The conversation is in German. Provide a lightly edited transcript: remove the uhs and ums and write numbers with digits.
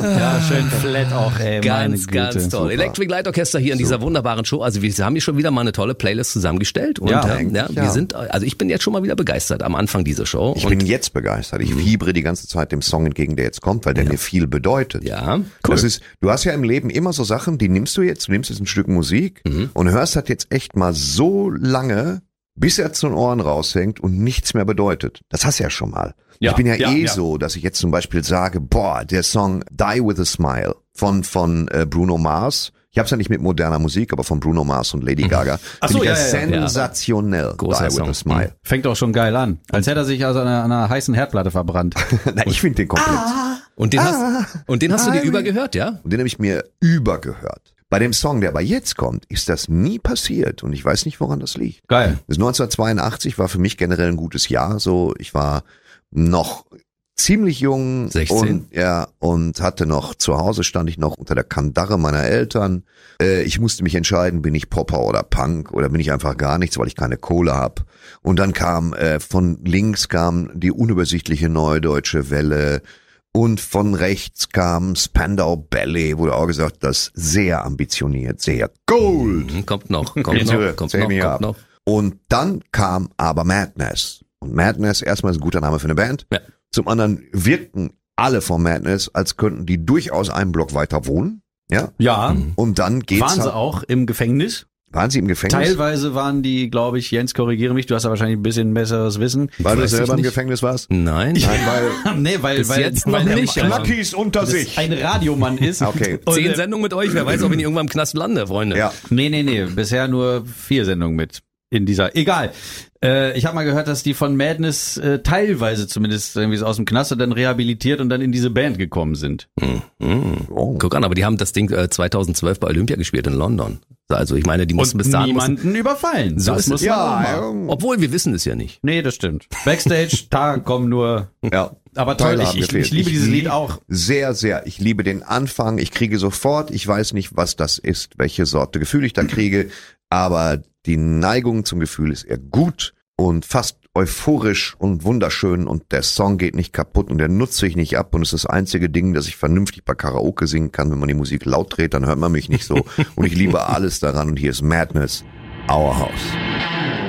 Ja, schön flat auch, ey. Ganz toll. Super. Electric Light Orchestra hier in dieser wunderbaren Show. Also wir haben hier schon wieder mal eine tolle Playlist zusammengestellt. Und ich bin jetzt schon mal wieder begeistert am Anfang dieser Show. Ich bin jetzt begeistert. Ich fiebere die ganze Zeit dem Song entgegen, der jetzt kommt, weil der mir viel bedeutet. Ja, cool. Du hast ja im Leben immer so Sachen, die nimmst du jetzt ein Stück Musik und hörst das jetzt echt mal so lange, bis er zu den Ohren raushängt und nichts mehr bedeutet. Das hast du ja schon mal. Ich bin so, dass ich jetzt zum Beispiel sage, der Song Die With A Smile von Bruno Mars. Ich hab's ja nicht mit moderner Musik, aber von Bruno Mars und Lady Gaga. Finde ich sensationell. Großer Die With A Smile. Fängt auch schon geil an. Als hätte er sich also an einer heißen Herdplatte verbrannt. Na, ich finde den komplett. Und den hast du dir übergehört, ja? Und den habe ich mir übergehört. Bei dem Song, der aber jetzt kommt, ist das nie passiert und ich weiß nicht, woran das liegt. Geil. Das 1982 war für mich generell ein gutes Jahr. So, ich war noch ziemlich jung 16. und hatte noch zu Hause, stand ich noch unter der Kandare meiner Eltern. Ich musste mich entscheiden, bin ich Popper oder Punk oder bin ich einfach gar nichts, weil ich keine Kohle hab. Und dann kam von links die unübersichtliche Neue Deutsche Welle. Und von rechts kam Spandau Ballet, wurde auch gesagt, das sehr ambitioniert, sehr Gold. Kommt noch. Und dann kam aber Madness. Und Madness, erstmal ist ein guter Name für eine Band. Ja. Zum anderen wirkten alle von Madness, als könnten die durchaus einen Block weiter wohnen. Ja. Ja. Und dann geht's. Waren sie auch im Gefängnis? Waren sie im Gefängnis? Teilweise waren die, glaube ich, Jens, korrigiere mich, du hast ja wahrscheinlich ein bisschen besseres Wissen. Weil du selber im Gefängnis warst? Nein. weil jetzt noch nicht. Knackis unter sich. Ein Radiomann ist. Okay. 10 Sendungen mit euch, wer weiß, ob ich irgendwann im Knast lande, Freunde. Ja. Nee, bisher nur 4 Sendungen mit in dieser. Egal. Ich habe mal gehört, dass die von Madness teilweise zumindest irgendwie so aus dem Knast und dann rehabilitiert und dann in diese Band gekommen sind. Oh. Guck an, aber die haben das Ding 2012 bei Olympia gespielt in London. Also ich meine, die mussten bis dahin niemanden überfallen. So das ist muss es. man auch machen. Obwohl, wir wissen es ja nicht. Nee, das stimmt. Backstage, da kommen nur... Ja. Aber toll, ich liebe dieses Lied auch. Sehr, sehr. Ich liebe den Anfang. Ich kriege sofort, ich weiß nicht, was das ist, welche Sorte Gefühl ich da kriege, aber die Neigung zum Gefühl ist eher gut und fast euphorisch und wunderschön und der Song geht nicht kaputt und der nutzt sich nicht ab und es ist das einzige Ding, dass ich vernünftig bei Karaoke singen kann. Wenn man die Musik laut dreht, dann hört man mich nicht so und ich liebe alles daran und hier ist Madness, Our House.